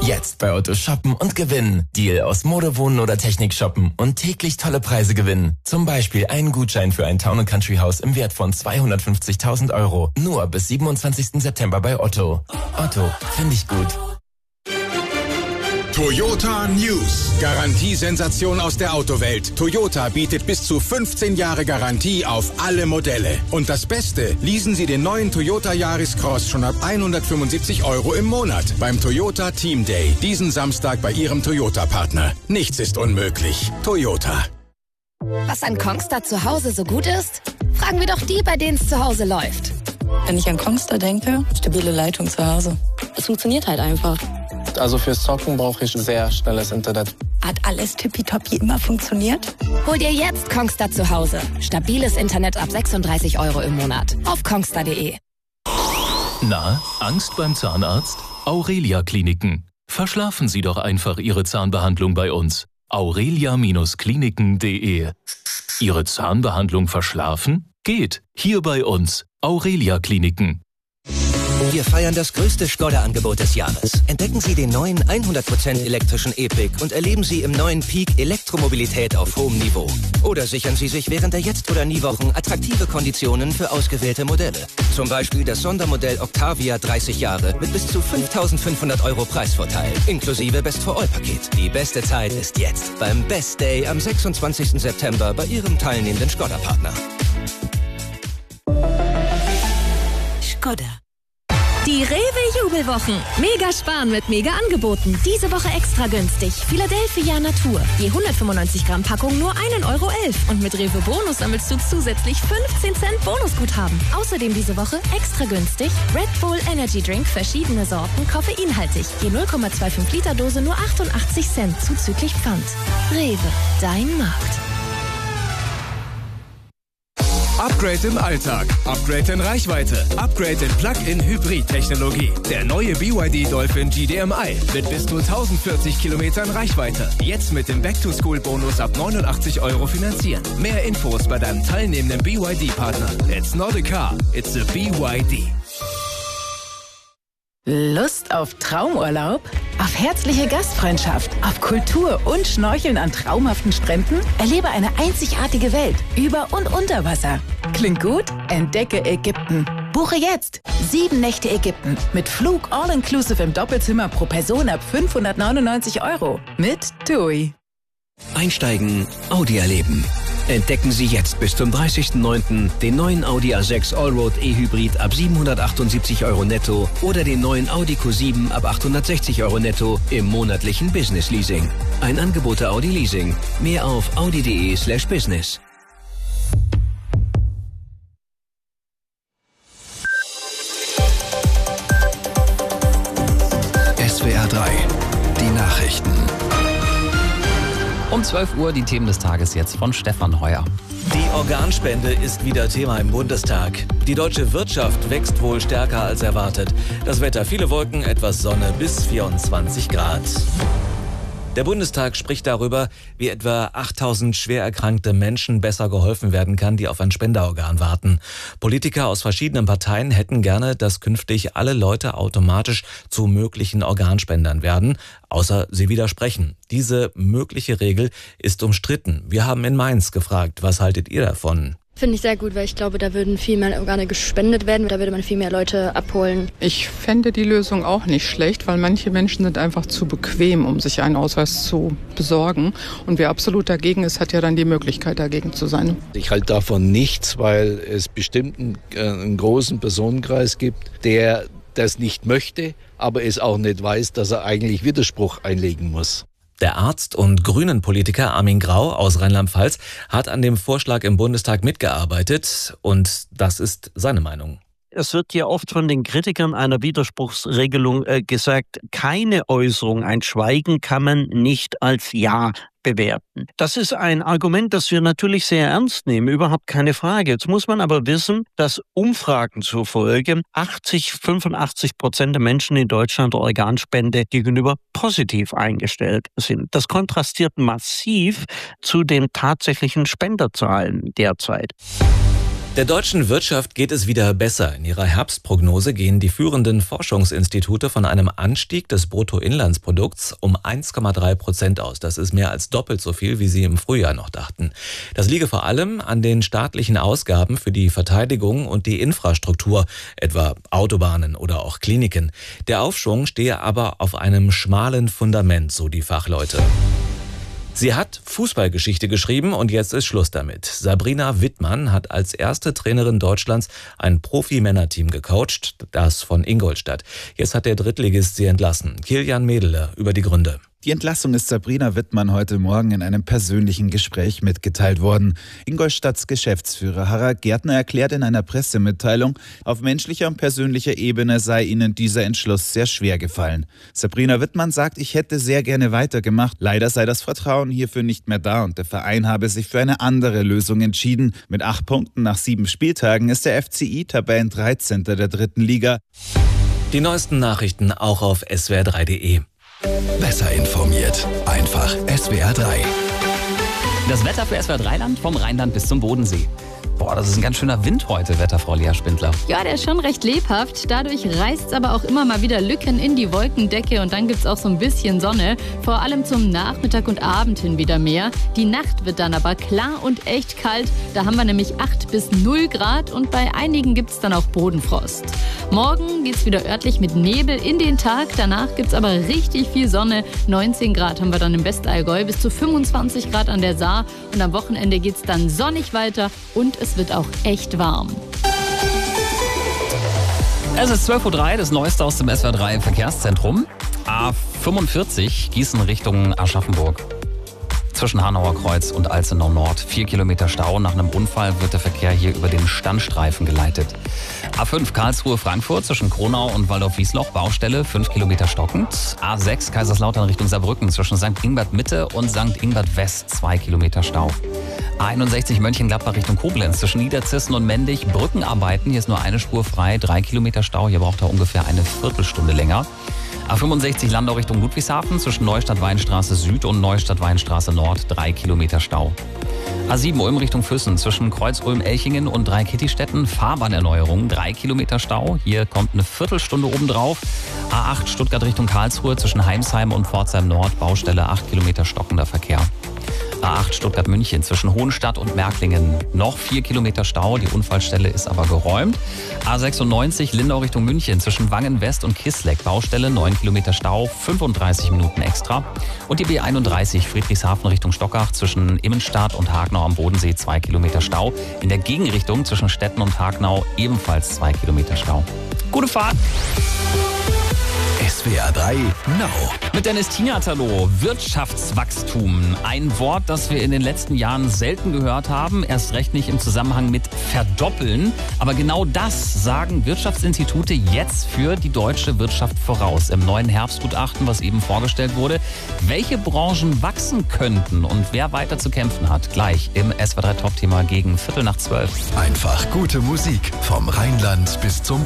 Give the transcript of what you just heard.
Jetzt bei Otto shoppen und gewinnen. Deal aus Mode, Wohnen oder Technik shoppen und täglich tolle Preise gewinnen. Zum Beispiel einen Gutschein für ein Town & Country Haus im Wert von 250.000 €. Nur bis 27. September bei Otto. Otto, finde ich gut. Toyota News. Garantiesensation aus der Autowelt. Toyota bietet bis zu 15 Jahre Garantie auf alle Modelle. Und das Beste, leasen Sie den neuen Toyota Yaris Cross schon ab 175 € im Monat beim Toyota Team Day. Diesen Samstag bei Ihrem Toyota-Partner. Nichts ist unmöglich. Toyota. Was an Kongstar zu Hause so gut ist? Fragen wir doch die, bei denen es zu Hause läuft. Wenn ich an Kongstar denke, stabile Leitung zu Hause. Es funktioniert halt einfach. Also fürs Zocken brauche ich sehr schnelles Internet. Hat alles tippitoppi immer funktioniert? Hol dir jetzt Kongstar zu Hause. Stabiles Internet ab 36 € im Monat. Auf kongstar.de. Na, Angst beim Zahnarzt? Aurelia Kliniken. Verschlafen Sie doch einfach Ihre Zahnbehandlung bei uns. aurelia-kliniken.de. Ihre Zahnbehandlung verschlafen? Geht. Hier bei uns. Aurelia Kliniken. Wir feiern das größte Skoda-Angebot des Jahres. Entdecken Sie den neuen 100% elektrischen E-Pick und erleben Sie im neuen Peak Elektromobilität auf hohem Niveau. Oder sichern Sie sich während der Jetzt- oder Nie-Wochen attraktive Konditionen für ausgewählte Modelle. Zum Beispiel das Sondermodell Octavia 30 Jahre mit bis zu 5.500 € Preisvorteil, inklusive Best-for-All-Paket. Die beste Zeit ist jetzt beim Best Day am 26. September bei Ihrem teilnehmenden Skoda-Partner. Skoda. Die Rewe-Jubelwochen. Mega sparen mit Mega-Angeboten. Diese Woche extra günstig. Philadelphia Natur. Je 195 Gramm Packung nur 1,11 € Und mit Rewe Bonus sammelst du zusätzlich 15 Cent Bonusguthaben. Außerdem diese Woche extra günstig Red Bull Energy Drink, verschiedene Sorten, koffeinhaltig. Je 0,25 Liter Dose nur 88 Cent zuzüglich Pfand. Rewe, dein Markt. Upgrade im Alltag, Upgrade in Reichweite, Upgrade in Plug-in-Hybrid-Technologie. Der neue BYD Dolphin GDMI mit bis zu 1040 Kilometern Reichweite. Jetzt mit dem Back-to-School-Bonus ab 89 € finanzieren. Mehr Infos bei deinem teilnehmenden BYD-Partner. It's not a car, it's a BYD. Lust auf Traumurlaub? Auf herzliche Gastfreundschaft? Auf Kultur und Schnorcheln an traumhaften Stränden? Erlebe eine einzigartige Welt über und unter Wasser. Klingt gut? Entdecke Ägypten. Buche jetzt 7 Nächte Ägypten mit Flug all-inclusive im Doppelzimmer pro Person ab 599 € mit TUI. Einsteigen, Audi erleben. Entdecken Sie jetzt bis zum 30.09. den neuen Audi A6 Allroad E-Hybrid ab 778 € netto oder den neuen Audi Q7 ab 860 € netto im monatlichen Business Leasing. Ein Angebot der Audi Leasing. Mehr auf audi.de/business. SWR 3, die Nachrichten. Um 12 Uhr die Themen des Tages jetzt von Stefan Heuer. Die Organspende ist wieder Thema im Bundestag. Die deutsche Wirtschaft wächst wohl stärker als erwartet. Das Wetter, viele Wolken, etwas Sonne bis 24 Grad. Der Bundestag spricht darüber, wie etwa 8.000 schwer erkrankte Menschen besser geholfen werden kann, die auf ein Spenderorgan warten. Politiker aus verschiedenen Parteien hätten gerne, dass künftig alle Leute automatisch zu möglichen Organspendern werden, außer sie widersprechen. Diese mögliche Regel ist umstritten. Wir haben in Mainz gefragt, was haltet ihr davon? Finde ich sehr gut, weil ich glaube, da würden viel mehr Organe gespendet werden, da würde man viel mehr Leute abholen. Ich fände die Lösung auch nicht schlecht, weil manche Menschen sind einfach zu bequem, um sich einen Ausweis zu besorgen. Und wer absolut dagegen ist, hat ja dann die Möglichkeit, dagegen zu sein. Ich halte davon nichts, weil es bestimmt einen großen Personenkreis gibt, der das nicht möchte, aber es auch nicht weiß, dass er eigentlich Widerspruch einlegen muss. Der Arzt und Grünen-Politiker Armin Grau aus Rheinland-Pfalz hat an dem Vorschlag im Bundestag mitgearbeitet und das ist seine Meinung. Es wird ja oft von den Kritikern einer Widerspruchsregelung gesagt, keine Äußerung, ein Schweigen kann man nicht als Ja bewerten. Das ist ein Argument, das wir natürlich sehr ernst nehmen, überhaupt keine Frage. Jetzt muss man aber wissen, dass Umfragen zufolge 85% der Menschen in Deutschland der Organspende gegenüber positiv eingestellt sind. Das kontrastiert massiv zu den tatsächlichen Spenderzahlen derzeit. Der deutschen Wirtschaft geht es wieder besser. In ihrer Herbstprognose gehen die führenden Forschungsinstitute von einem Anstieg des Bruttoinlandsprodukts um 1,3% aus. Das ist mehr als doppelt so viel, wie sie im Frühjahr noch dachten. Das liege vor allem an den staatlichen Ausgaben für die Verteidigung und die Infrastruktur, etwa Autobahnen oder auch Kliniken. Der Aufschwung stehe aber auf einem schmalen Fundament, so die Fachleute. Sie hat Fußballgeschichte geschrieben und jetzt ist Schluss damit. Sabrina Wittmann hat als erste Trainerin Deutschlands ein Profi-Männerteam gecoacht, das von Ingolstadt. Jetzt hat der Drittligist sie entlassen. Kilian Mädele über die Gründe. Die Entlassung ist Sabrina Wittmann heute Morgen in einem persönlichen Gespräch mitgeteilt worden. Ingolstadts Geschäftsführer Harald Gärtner erklärt in einer Pressemitteilung, auf menschlicher und persönlicher Ebene sei ihnen dieser Entschluss sehr schwer gefallen. Sabrina Wittmann sagt, ich hätte sehr gerne weitergemacht. Leider sei das Vertrauen hierfür nicht mehr da und der Verein habe sich für eine andere Lösung entschieden. Mit 8 Punkten nach 7 Spieltagen ist der FCI Tabellen 13. der 3. Liga. Die neuesten Nachrichten auch auf swr3.de. Besser informiert. Einfach SWR3. Das Wetter für SWR3-Land vom Rheinland bis zum Bodensee. Boah, das ist ein ganz schöner Wind heute, Wetterfrau Lea Spindler. Ja, der ist schon recht lebhaft. Dadurch reißt es aber auch immer mal wieder Lücken in die Wolkendecke und dann gibt es auch so ein bisschen Sonne. Vor allem zum Nachmittag und Abend hin wieder mehr. Die Nacht wird dann aber klar und echt kalt. Da haben wir nämlich 8 bis 0 Grad und bei einigen gibt es dann auch Bodenfrost. Morgen geht es wieder örtlich mit Nebel in den Tag. Danach gibt es aber richtig viel Sonne. 19 Grad haben wir dann im Westallgäu, bis zu 25 Grad an der Saar. Und am Wochenende geht es dann sonnig weiter und es wird auch echt warm. Es ist 12.03 Uhr, das Neueste aus dem SWR3 Verkehrszentrum. A45 Gießen Richtung Aschaffenburg. Zwischen Hanauer Kreuz und Alzenau Nord. 4 Kilometer Stau. Nach einem Unfall wird der Verkehr hier über den Standstreifen geleitet. A5 Karlsruhe-Frankfurt zwischen Kronau und Waldorf-Wiesloch. Baustelle 5 Kilometer stockend. A6 Kaiserslautern Richtung Saarbrücken zwischen St. Ingbert Mitte und St. Ingbert West. 2 Kilometer Stau. A61 Mönchengladbach Richtung Koblenz zwischen Niederzissen und Mendig. Brückenarbeiten. Hier ist nur eine Spur frei. 3 Kilometer Stau. Hier braucht er ungefähr eine Viertelstunde länger. A65 Landau Richtung Ludwigshafen zwischen Neustadt-Weinstraße Süd und Neustadt-Weinstraße Nord 3 Kilometer Stau. A7 Ulm Richtung Füssen zwischen Kreuz-Ulm-Elchingen und Dreikitti-Städten Fahrbahnerneuerung 3 Kilometer Stau. Hier kommt eine Viertelstunde obendrauf. A8 Stuttgart Richtung Karlsruhe zwischen Heimsheim und Pforzheim Nord Baustelle 8 Kilometer stockender Verkehr. A8 Stuttgart-München zwischen Hohenstadt und Märklingen noch 4 Kilometer Stau. Die Unfallstelle ist aber geräumt. A96 Lindau Richtung München zwischen Wangen West und Kisleck. Baustelle 9 Kilometer Stau, 35 Minuten extra. Und die B31 Friedrichshafen Richtung Stockach zwischen Immenstadt und Hagenau am Bodensee 2 Kilometer Stau. In der Gegenrichtung zwischen Stetten und Hagenau ebenfalls 2 Kilometer Stau. Gute Fahrt! SWR3 Now. Mit Dennis Tinatalo. Wirtschaftswachstum. Ein Wort, das wir in den letzten Jahren selten gehört haben. Erst recht nicht im Zusammenhang mit verdoppeln. Aber genau das sagen Wirtschaftsinstitute jetzt für die deutsche Wirtschaft voraus. Im neuen Herbstgutachten, was eben vorgestellt wurde. Welche Branchen wachsen könnten und wer weiter zu kämpfen hat. Gleich im SWR3 Top-Thema gegen 11:15. Einfach gute Musik vom Rheinland bis zum